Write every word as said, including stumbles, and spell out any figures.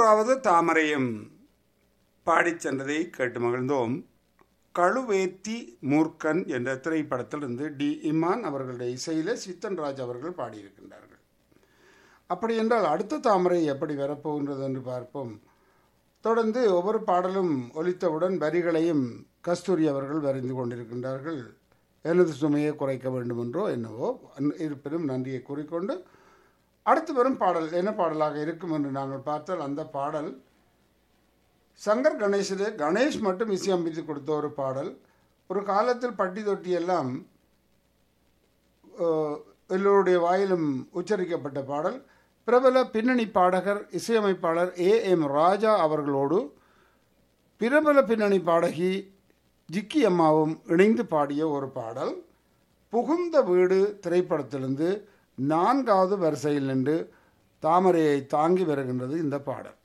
மூன்றாவது தாமரையும் பாடிச் சென்றதை கேட்டு மகிழ்ந்தோம். கழுவேத்தி மூர்க்கன் என்ற திரைப்படத்திலிருந்து டி இமான் அவர்களுடைய இசையில சித்தன்ராஜ் அவர்கள் பாடியிருக்கின்றார்கள். அப்படி என்றால் அடுத்த தாமரை எப்படி வரப்போகின்றது என்று பார்ப்போம். தொடர்ந்து ஒவ்வொரு பாடலும் ஒலித்தவுடன் வரிகளையும் கஸ்தூரி அவர்கள் வரைந்து கொண்டிருக்கின்றார்கள். எனது சுமையை குறைக்க வேண்டும் என்றோ என்னவோ இருப்பினும் நன்றியை கூறிக்கொண்டு அடுத்து வரும் பாடல் என்ன பாடலாக இருக்கும் என்று நாங்கள் பார்த்தால் அந்த பாடல் சங்கர் கணேஷிலே கணேஷ் மட்டும் இசையமைத்து கொடுத்த ஒரு பாடல். ஒரு காலத்தில் பட்டி தொட்டி எல்லாம் எல்லோருடைய வாயிலும் உச்சரிக்கப்பட்ட பாடல். பிரபல பின்னணி பாடகர் இசையமைப்பாளர் ஏ எம் ராஜா அவர்களோடு பிரபல பின்னணி பாடகி ஜிக்கி அம்மாவும் இணைந்து பாடிய ஒரு பாடல். புகுந்த வீடு திரைப்படத்திலிருந்து நான்காவது வரிசையில் நின்று தாமரையை தாங்கி வருகின்றது இந்த பாடல்.